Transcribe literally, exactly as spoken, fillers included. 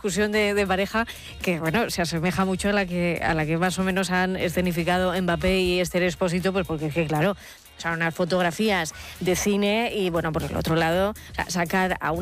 discusión de, de pareja que, bueno, se asemeja mucho a la que a la que más o menos han escenificado Mbappé y Esther Expósito, pues porque es que, claro, son unas fotografías de cine y, bueno, por el otro lado, o sea, sacar a una